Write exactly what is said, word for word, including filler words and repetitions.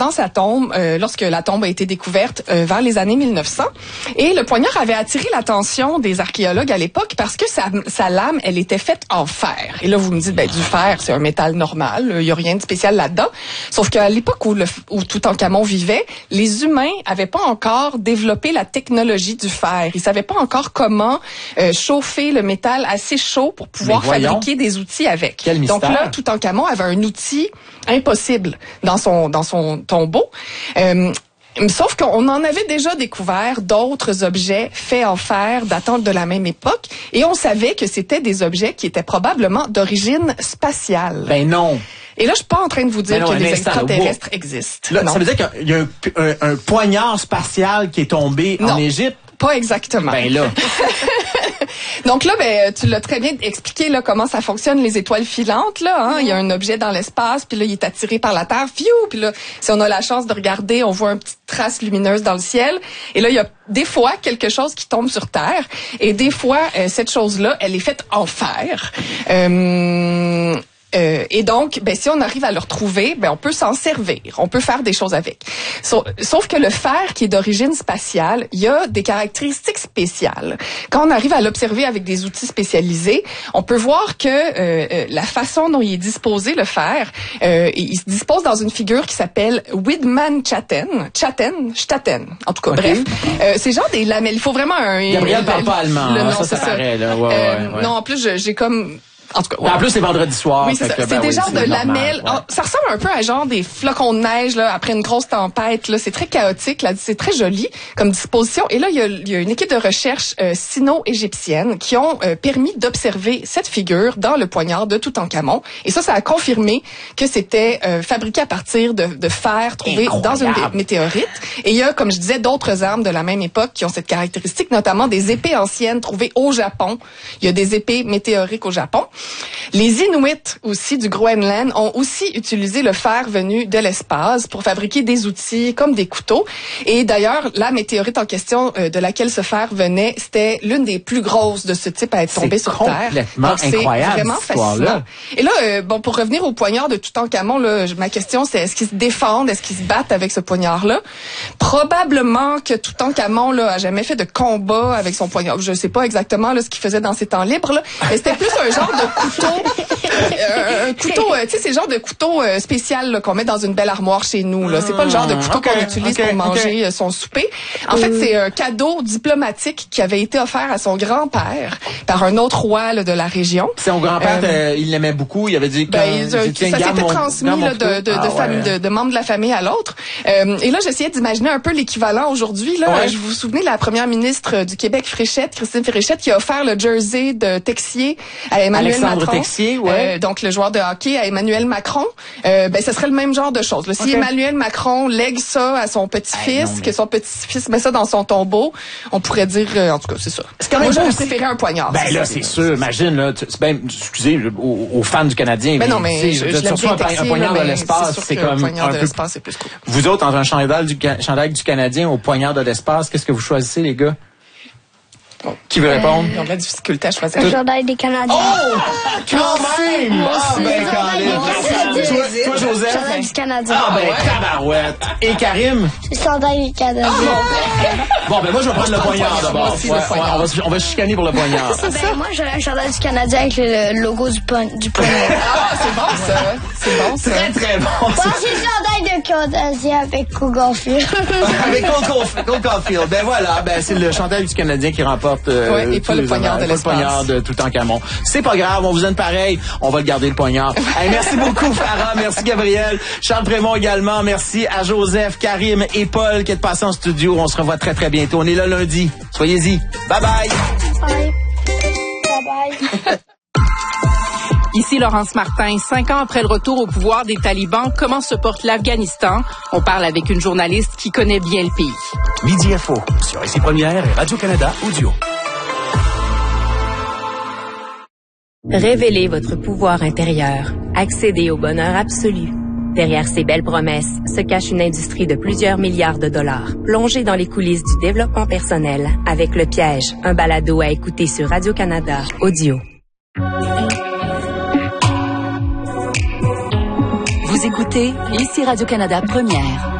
dans sa tombe, euh, lorsque la tombe a été découverte euh, vers les années mille neuf cents. Et le poignard avait attiré l'attention des archéologues à l'époque parce que sa, sa lame, elle était faite en fer. Et là, vous me dites, ben, du fer, c'est un métal normal, il y a rien de spécial là-dedans. Sauf qu'à l'époque où, le, où Toutankhamon vivait, les humains avaient pas encore développé la technologie du fer. Ils savaient pas encore comment euh, chauffer le métal assez chaud pour pouvoir fabriquer des outils avec. Quel Donc mystère. là, Toutankhamon avait un outil impossible dans son dans son tombeau. Euh, Sauf qu'on en avait déjà découvert d'autres objets faits en fer datant de la même époque et on savait que c'était des objets qui étaient probablement d'origine spatiale. Ben non. Et là, je suis pas en train de vous dire non, que les instant, extraterrestres wow. existent. Là, non. Ça veut dire qu'il y a un, un, un poignard spatial qui est tombé non, en Égypte? Pas exactement. Ben là. Donc là, ben tu l'as très bien expliqué là comment ça fonctionne les étoiles filantes là. Hein? Il y a un objet dans l'espace, puis là il est attiré par la Terre, fiou, puis là si on a la chance de regarder, on voit une petite trace lumineuse dans le ciel. Et là il y a des fois quelque chose qui tombe sur Terre, et des fois euh, cette chose-là, elle est faite en fer. Euh, Euh, et donc, ben si on arrive à le retrouver, ben on peut s'en servir, on peut faire des choses avec. Sauf, sauf que le fer qui est d'origine spatiale, il y a des caractéristiques spéciales. Quand on arrive à l'observer avec des outils spécialisés, on peut voir que euh, la façon dont il est disposé le fer, euh, il se dispose dans une figure qui s'appelle Widmann-Chatten, Chatten, Statten. En tout cas, okay. bref, euh, c'est genre des lamelles. Il faut vraiment un. Gabriel parle pas allemand. Le hein, nom, ça, c'est ça ça. paraît, là. Ouais, euh, ouais, ouais. Non, en plus, j'ai comme. En tout cas, ouais. En plus, c'est vendredi soir. Oui, c'est ça. Que, C'est ben, des oui, genres de lamelles. Ouais. Oh, ça ressemble un peu à genre des flocons de neige là après une grosse tempête. Là, c'est très chaotique. Là, c'est très joli comme disposition. Et là, il y a, il y a une équipe de recherche euh, sino-égyptienne qui ont euh, permis d'observer cette figure dans le poignard de Toutankhamon. Et ça, ça a confirmé que c'était euh, fabriqué à partir de, de fer trouvé Incroyable. dans une météorite. Et il y a, comme je disais, d'autres armes de la même époque qui ont cette caractéristique, notamment des épées anciennes trouvées au Japon. Il y a des épées météoriques au Japon. Les Inuits aussi du Groenland ont aussi utilisé le fer venu de l'espace pour fabriquer des outils comme des couteaux. Et d'ailleurs, la météorite en question euh, de laquelle ce fer venait, c'était l'une des plus grosses de ce type à être tombée sur Terre. C'est complètement incroyable, c'est vraiment cette histoire-là. fascinant. Et là, euh, bon, pour revenir au poignard de Toutankhamon, là, ma question c'est est-ce qu'ils se défendent, est-ce qu'ils se battent avec ce poignard-là? Probablement que Toutankhamon là a jamais fait de combat avec son poignard. Je sais pas exactement là ce qu'il faisait dans ses temps libres, là, mais c'était plus un genre de couteau. Euh, un couteau, euh, tu sais, c'est le genre de couteau euh, spécial là, qu'on met dans une belle armoire chez nous. Là, c'est pas le genre de couteau okay, qu'on utilise okay, pour manger okay. son souper. En fait, c'est un cadeau diplomatique qui avait été offert à son grand-père par un autre roi là, de la région. Son grand-père, euh, il l'aimait beaucoup. Il avait dit que ben, il, euh, ça s'était transmis mon, là, de, de, ah, de, famille, ouais. de, de membres de la famille à l'autre. Euh, et là, j'essayais d'imaginer un peu l'équivalent aujourd'hui. Là, ouais. Je vous souvenez de la première ministre du Québec, Fréchette, Christine Fréchette, qui a offert le jersey de Texier à Emmanuel Alexandre Macron. Texier, ouais. Euh, donc le joueur de hockey à Emmanuel Macron. Euh, ben, ce serait le même genre de chose. Là. Si okay. Emmanuel Macron lègue ça à son petit-fils, hey, que son petit-fils met ça dans son tombeau, on pourrait dire, euh, en tout cas, c'est ça. C'est quand même Moi, j'aurais préféré un poignard. Ben là, c'est sûr. Imagine, là, c'est ben, excusez, aux, aux fans du Canadien. Ben non, mais je, je, je surtout un, un poignard de l'espace, c'est comme un poignard un de peu. l'espace, c'est plus cool. Vous autres, entre un chandail du, chandail du Canadien au poignard de l'espace, qu'est-ce que vous choisissez, les gars? Bon. Qui veut répondre? Ils ont de la difficulté à choisir. Le chandail des Canadiens. Oh! Quand même! Moi Ah, aussi. ben, Toi, toi, Joseph? Le chandail du Canadien. Ah, ben, tabarouette. Et Karim? Le chandail du Canadien. Bon, ben, moi, je vais prendre le poignard d'abord. Ouais, ouais, on, va, on va chicaner pour le poignard. Ben, moi, j'aurais un chandail du Canadien avec le logo du poignet. Ah, c'est bon, ça. C'est bon, ça. Très, très bon. Moi, j'ai le chandail de Canadien avec Cole Caulfield. Avec Cole Caulfield. Ben, voilà. Ben, c'est le chandail du Canadien qui remporte. Euh, ouais, et pas le poignard de l'espace. Pas le poignard de Toutankhamon. C'est pas grave, on vous aime pareil. On va le garder, le poignard. Hey, merci beaucoup, Farah. Merci, Gabriel. Charles Prémont également. Merci à Joseph, Karim et Paul qui est passé en studio. On se revoit très, très bientôt. On est là lundi. Soyez-y. Bye bye. Bye. Bye bye. Ici Laurence Martin. Cinq ans après le retour au pouvoir des talibans, comment se porte l'Afghanistan? On parle avec une journaliste qui connaît bien le pays. Midi Info sur Ici Première et Radio-Canada Audio. Révélez votre pouvoir intérieur. Accédez au bonheur absolu. Derrière ces belles promesses se cache une industrie de plusieurs milliards de dollars. Plongez dans les coulisses du développement personnel avec Le Piège, un balado à écouter sur Radio-Canada Audio. Vous écoutez Ici Radio-Canada Première.